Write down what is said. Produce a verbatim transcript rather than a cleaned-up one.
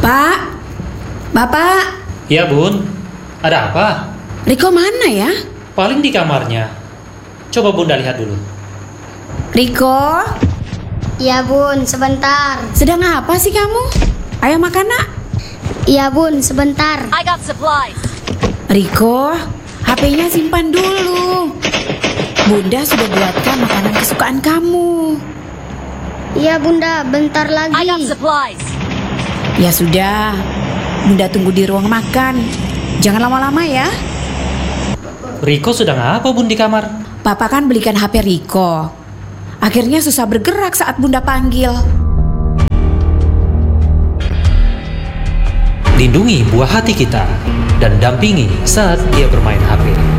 Pak, Bapak. Ya bun, ada apa? Riko mana ya? Paling di kamarnya. Coba bunda lihat dulu. Riko? Iya bun, sebentar. Sedang apa sih kamu? Ayo makan nak. Iya bun, sebentar. I got supplies. Riko, H P-nya simpan dulu. Bunda sudah buatkan makanan kesukaan kamu. Iya bunda, bentar I got lagi. supplies. Ya sudah, Bunda tunggu di ruang makan. Jangan lama-lama ya. Riko sedang apa bun di kamar? Papa kan belikan H P Riko. Akhirnya susah bergerak saat Bunda panggil. Lindungi buah hati kita dan dampingi saat dia bermain H P.